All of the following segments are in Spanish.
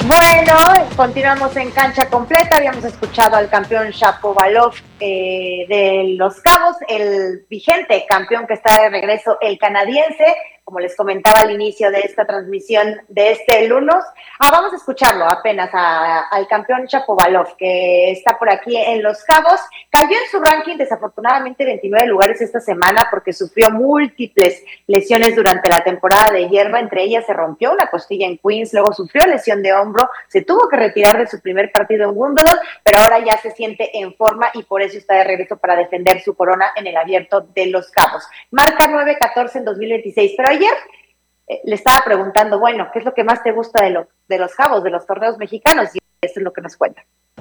Bueno, continuamos en cancha completa. Habíamos escuchado al campeón Shapovalov de Los Cabos, el vigente campeón que está de regreso, el canadiense, como les comentaba al inicio de esta transmisión de este lunes. Vamos a escucharlo apenas al campeón Shapovalov, que está por aquí en Los Cabos. Cayó en su ranking, desafortunadamente, 29 lugares esta semana porque sufrió múltiples lesiones durante la temporada de hierba. Entre ellas se rompió una costilla en Queens, luego sufrió lesión de hombro, se tuvo que retirar de su primer partido en Wimbledon, pero ahora ya se siente en forma y por eso está de regreso para defender su corona en el Abierto de Los Cabos. Marca 9-14 en 2026, pero ayer le estaba preguntando, bueno, ¿qué es lo que más te gusta de Los Cabos, de los torneos mexicanos? Y eso es lo que nos cuenta.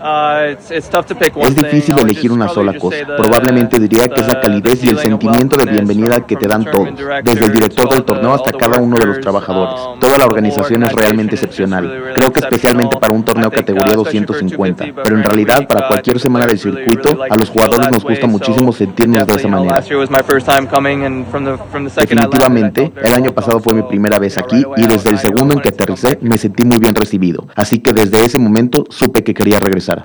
Es difícil elegir una sola cosa. Probablemente diría que es la calidez y el sentimiento de bienvenida que te dan todos, desde el director del torneo hasta cada uno de los trabajadores. Toda la organización es realmente excepcional. Creo que especialmente para un torneo categoría 250, pero en realidad para cualquier semana del circuito, a los jugadores nos gusta muchísimo sentirnos de esa manera. Definitivamente, el año pasado fue mi primera vez aquí y desde el segundo en que aterricé me sentí muy bien recibido. Así que desde ese momento supe que quería regresar.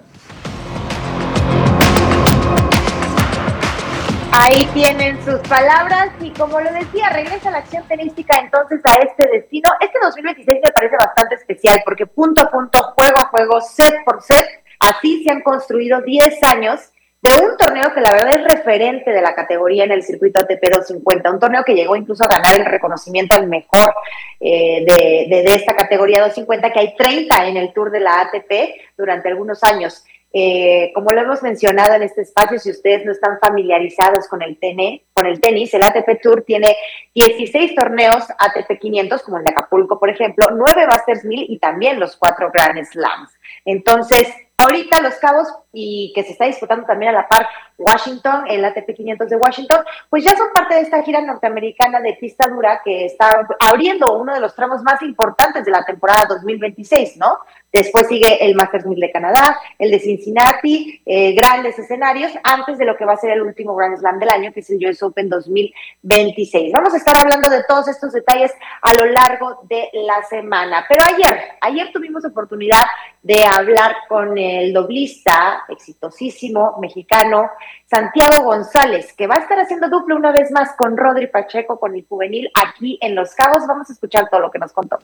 Ahí tienen sus palabras y como lo decía, regresa la acción tenística entonces a este destino. Este 2026 me parece bastante especial porque punto a punto, juego a juego, set por set, así se han construido 10 años de un torneo que la verdad es referente de la categoría en el circuito ATP 250, un torneo que llegó incluso a ganar el reconocimiento al mejor de esta categoría 250, que hay 30 en el Tour de la ATP durante algunos años. Como lo hemos mencionado en este espacio, si ustedes no están familiarizados con el tenis, el ATP Tour tiene 16 torneos ATP 500, como el de Acapulco, por ejemplo, 9 Masters 1000 y también los 4 Grand Slams. Entonces, ahorita Los Cabos, y que se está disputando también a la par Washington, el ATP 500 de Washington, pues ya son parte de esta gira norteamericana de pista dura que está abriendo uno de los tramos más importantes de la temporada 2026, ¿no? Después sigue el Masters 1000 de Canadá, el de Cincinnati, grandes escenarios, antes de lo que va a ser el último Grand Slam del año, que es el US Open 2026. Vamos a estar hablando de todos estos detalles a lo largo de la semana. Pero ayer tuvimos oportunidad de hablar con el doblista exitosísimo mexicano Santiago González, que va a estar haciendo dupla una vez más con Rodri Pacheco, con el juvenil aquí en Los Cabos. Vamos a escuchar todo lo que nos contó.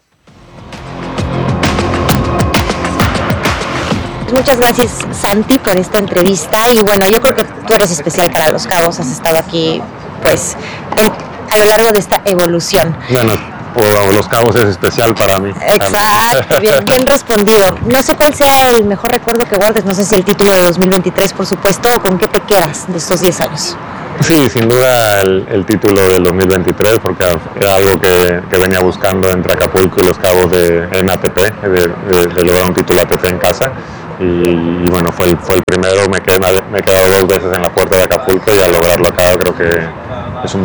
Muchas gracias, Santi, por esta entrevista. Y bueno, yo creo que tú eres especial para Los Cabos. Has estado aquí, pues, a lo largo de esta evolución. Bueno, Los Cabos es especial para mí. Exacto, bien respondido. No sé cuál sea el mejor recuerdo que guardes. No sé si el título de 2023, por supuesto, o con qué te quedas de estos 10 años. Sí, sin duda el título del 2023, porque era algo que venía buscando entre Acapulco y Los Cabos en ATP, de lograr un título ATP en casa. Y bueno, fue el primero, me he quedado 2 veces en la puerta de Acapulco y al lograrlo acá creo que es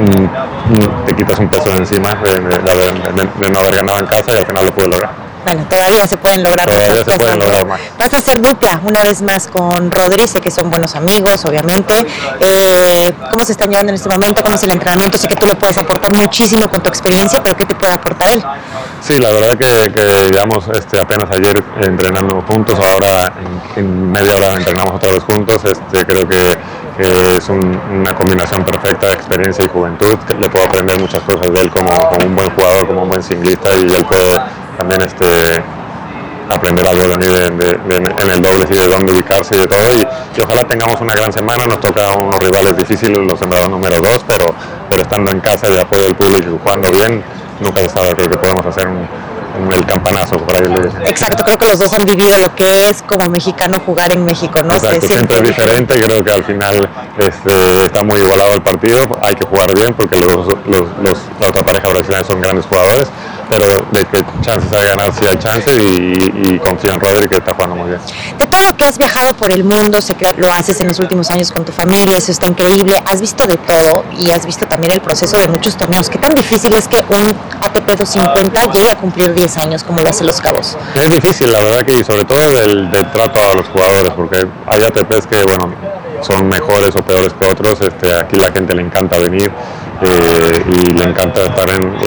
te quitas un peso de encima de no haber ganado en casa y al final lo pude lograr. Bueno, todavía se pueden lograr más. Vas a hacer dupla una vez más con Rodri, sé que son buenos amigos, obviamente. ¿Cómo se están llevando en este momento? ¿Cómo es el entrenamiento? Sé que tú le puedes aportar muchísimo con tu experiencia, pero ¿qué te puede aportar él? Sí, la verdad que llevamos apenas ayer entrenando juntos, ahora en media hora entrenamos otra vez juntos. Creo que es una combinación perfecta de experiencia y juventud. Le puedo aprender muchas cosas de él como un buen jugador, como un buen singlista, y él puede también aprender algo de mí en el doble, y de dónde ubicarse y de todo, y ojalá tengamos una gran semana. Nos toca unos rivales difíciles, los sembrados número 2, pero estando en casa y de apoyo del público y jugando bien, nunca se sabe que podemos hacer el campanazo por ahí. Exacto, creo que los dos han vivido lo que es como mexicano jugar en México, ¿no? Exacto, siempre es diferente. Creo que al final está muy igualado el partido, hay que jugar bien porque la otra pareja brasileña son grandes jugadores, pero de que chances hay de ganar sí hay chances, y confío en Rodri, que está jugando muy bien. De todo que has viajado por el mundo, sé que lo haces en los últimos años con tu familia, eso está increíble, has visto de todo y has visto también el proceso de muchos torneos. ¿Qué tan difícil es que un ATP 250 llegue a cumplir 10 años como lo hace Los Cabos? Es difícil, la verdad, y sobre todo del trato a los jugadores, porque hay ATPs que, bueno, son mejores o peores que otros. Aquí la gente le encanta venir y le encanta estar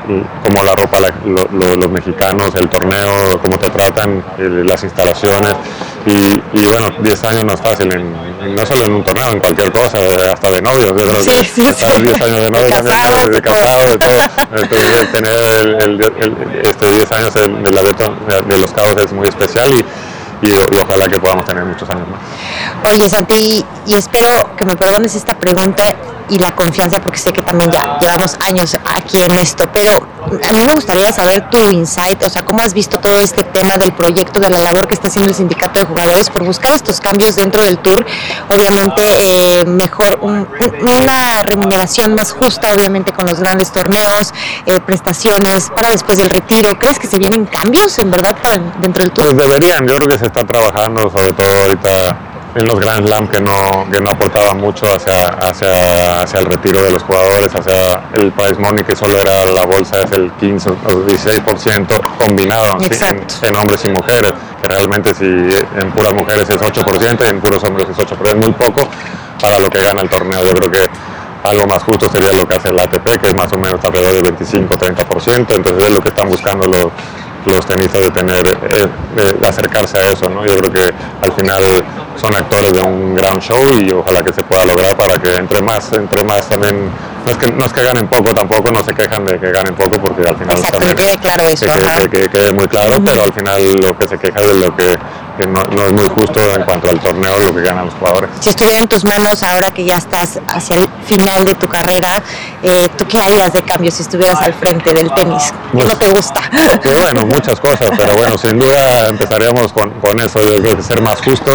cómo la ropa los mexicanos, el torneo, cómo te tratan, las instalaciones. Y bueno, 10 años no es fácil, no solo en un torneo, en cualquier cosa, hasta de novios. Yo creo que estar 10 años de novios, de casado, de todo. Entonces, tener 10 años del Abierto de Los Cabos es muy especial y ojalá que podamos tener muchos años más. Oye, Santi, y espero que me perdones esta pregunta y la confianza, porque sé que también ya llevamos años aquí en esto, pero a mí me gustaría saber tu insight, o sea, cómo has visto todo este tema del proyecto, de la labor que está haciendo el sindicato de jugadores por buscar estos cambios dentro del tour, obviamente mejor, una remuneración más justa, obviamente con los grandes torneos, prestaciones para después del retiro. ¿Crees que se vienen cambios en verdad dentro del tour? Pues deberían, yo creo que se está trabajando, sobre todo ahorita en los Grand Slam que no aportaban mucho hacia el retiro de los jugadores, hacia el prize money, que solo era la bolsa, es el 15 o 16% combinado, ¿sí? en hombres y mujeres, que realmente si en puras mujeres es 8% y en puros hombres es 8%, es muy poco para lo que gana el torneo. Yo creo que algo más justo sería lo que hace el ATP, que es más o menos alrededor del 25-30%, entonces es lo que están buscando los tenistas, de tener, de acercarse a eso, ¿no? Yo creo que al final son actores de un gran show y ojalá que se pueda lograr para que entre más también, no es que ganen poco tampoco, no se quejan de que ganen poco, porque al final también, que quede claro eso, que quede muy claro, pero al final lo que se queja es de lo que no es muy justo en cuanto al torneo, lo que ganan los jugadores. Si estuviera en tus manos ahora que ya estás hacia el final de tu carrera, ¿tú qué harías de cambio si estuvieras al frente del tenis? ¿Qué no te gusta? Pues bueno, muchas cosas, pero bueno, sin duda empezaríamos con eso, de ser más justo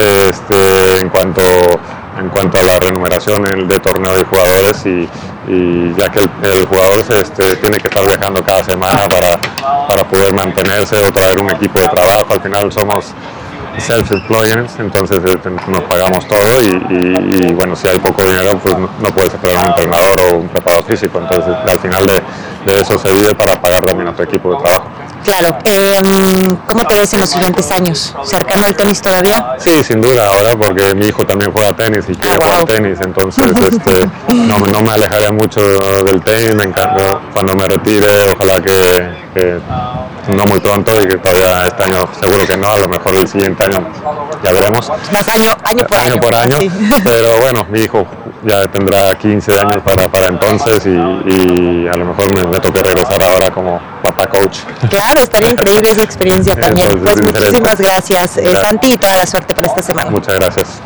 en cuanto a la remuneración de torneo de jugadores, y ya que el jugador tiene que estar viajando cada semana para poder mantenerse o traer un equipo de trabajo. Al final somos self-employers, entonces nos pagamos todo y bueno, si hay poco dinero, pues no puedes esperar un entrenador o un preparador físico, entonces al final de eso se vive para pagar también a tu equipo de trabajo. Claro, ¿cómo te ves en los siguientes años? ¿Cercano al tenis todavía? Sí, sin duda, ahora porque mi hijo también juega tenis y quiere jugar tenis, entonces no me alejaría mucho del tenis. Me encanta cuando me retire, ojalá que no muy pronto, y que todavía este año seguro que no, a lo mejor el siguiente año ya veremos. Más año por año, sí. Pero bueno, mi hijo ya tendrá 15 años para entonces y a lo mejor me toque regresar ahora como papá coach. Claro, estaría increíble esa experiencia también. Entonces, pues muchísimas gracias, Santi, y toda la suerte para esta semana. Muchas gracias.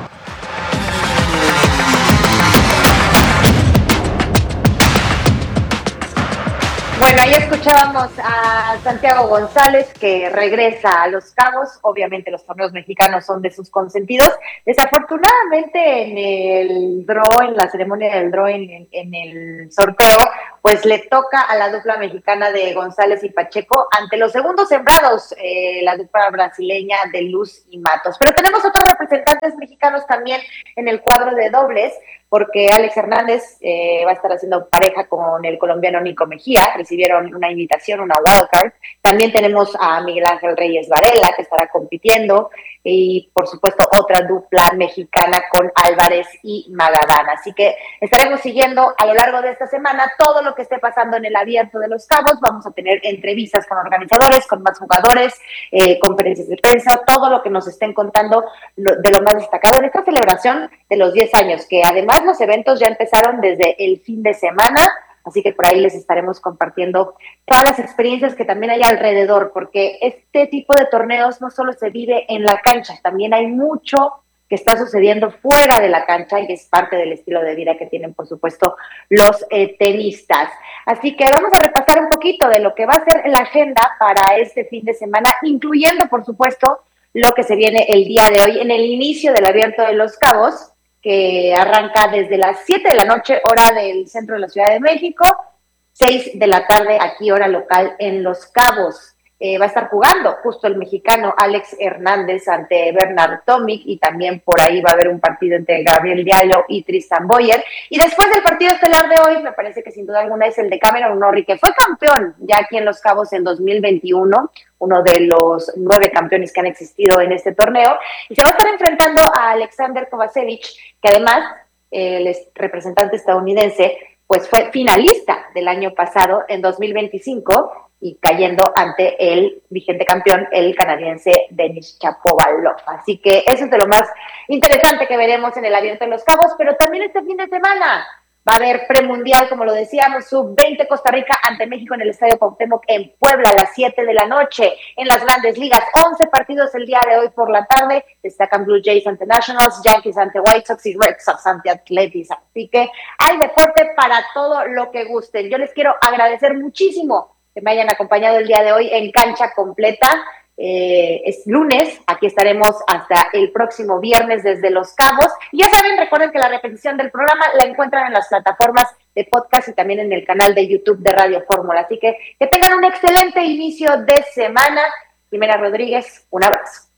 Bueno, ahí escuchábamos a Santiago González, que regresa a Los Cabos. Obviamente los torneos mexicanos son de sus consentidos. Desafortunadamente en la ceremonia del draw, en el sorteo, pues le toca a la dupla mexicana de González y Pacheco ante los segundos sembrados, la dupla brasileña de Luz y Matos. Pero tenemos otros representantes mexicanos también en el cuadro de dobles, porque Alex Hernández va a estar haciendo pareja con el colombiano Nico Mejía. Recibieron una invitación, una wildcard. También tenemos a Miguel Ángel Reyes Varela, que estará compitiendo, y por supuesto otra dupla mexicana con Álvarez y Magadán. Así que estaremos siguiendo a lo largo de esta semana todo lo que esté pasando en el Abierto de Los Cabos. Vamos a tener entrevistas con organizadores, con más jugadores, conferencias de prensa, todo lo que nos estén contando de lo más destacado en esta celebración de los 10 años, que además los eventos ya empezaron desde el fin de semana. Así que por ahí les estaremos compartiendo todas las experiencias que también hay alrededor, porque este tipo de torneos no solo se vive en la cancha, también hay mucho que está sucediendo fuera de la cancha y es parte del estilo de vida que tienen, por supuesto, los tenistas. Así que vamos a repasar un poquito de lo que va a ser la agenda para este fin de semana, incluyendo, por supuesto, lo que se viene el día de hoy en el inicio del Abierto de Los Cabos, que arranca desde las 7 de la noche, hora del centro de la Ciudad de México, 6 de la tarde aquí, hora local en Los Cabos. Va a estar jugando justo el mexicano Alex Hernández ante Bernard Tomic, y también por ahí va a haber un partido entre Gabriel Diallo y Tristan Boyer. Y después del partido estelar de hoy, me parece que sin duda alguna es el de Cameron Norrie, que fue campeón ya aquí en Los Cabos en 2021, uno de los 9 campeones que han existido en este torneo, y se va a estar enfrentando a Alexander Kovacevic, que además el representante estadounidense pues fue finalista del año pasado en 2025 y cayendo ante el vigente campeón, el canadiense Denis Shapovalov. Así que eso es de lo más interesante que veremos en el Abierto de los Cabos, pero también este fin de semana va a haber premundial, como lo decíamos, sub-20 Costa Rica ante México en el Estadio Cuauhtémoc en Puebla a las 7 de la noche. En las Grandes Ligas, 11 partidos el día de hoy por la tarde. Destacan Blue Jays ante Nationals, Yankees ante White Sox y Red Sox ante Athletics. Así que hay deporte para todo lo que gusten. Yo les quiero agradecer muchísimo que me hayan acompañado el día de hoy en Cancha Completa. Es lunes, aquí estaremos hasta el próximo viernes desde Los Cabos. Y ya saben, recuerden que la repetición del programa la encuentran en las plataformas de podcast y también en el canal de YouTube de Radio Fórmula. Así que tengan un excelente inicio de semana. Jimena Rodríguez, un abrazo.